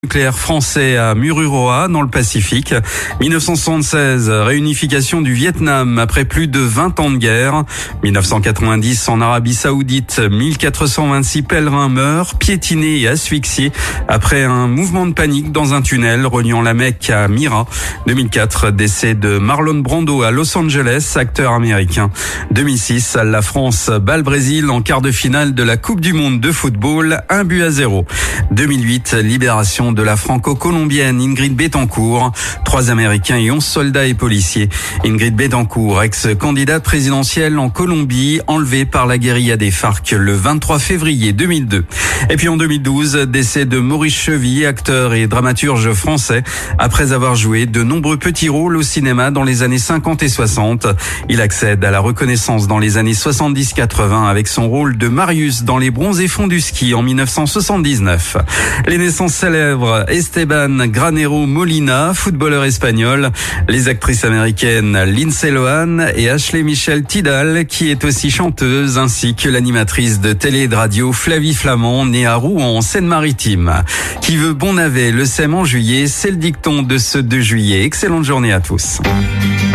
Nucléaire français à Mururoa dans le Pacifique. 1976, réunification du Vietnam après plus de 20 ans de guerre. 1990, en Arabie Saoudite, 1426 pèlerins meurent, piétinés et asphyxiés après un mouvement de panique dans un tunnel reliant la Mecque à Myra. 2004, décès de Marlon Brando à Los Angeles, acteur américain. 2006, la France bat le Brésil en quart de finale de la Coupe du Monde de football, 1-0. 2008, libération de la franco-colombienne Ingrid Betancourt. 3 Américains et 11 soldats et policiers. Ingrid Betancourt, ex-candidate présidentielle en Colombie, enlevée par la guérilla des FARC le 23 février 2002. Et puis en 2012, décès de Maurice Chevy, acteur et dramaturge français, après avoir joué de nombreux petits rôles au cinéma dans les années 50 et 60. Il accède à la reconnaissance dans les années 70-80 avec son rôle de Marius dans Les Bronzés fonds du ski en 1979. Les naissances célèbres: Esteban Granero Molina, footballeur espagnol. Les actrices américaines Lindsay Lohan et Ashley Michelle Tidal, qui est aussi chanteuse, ainsi que l'animatrice de télé et de radio Flavie Flament, née à Rouen en Seine-Maritime. Qui veut bon navet le sème en juillet, c'est le dicton de ce 2 juillet. Excellente journée à tous.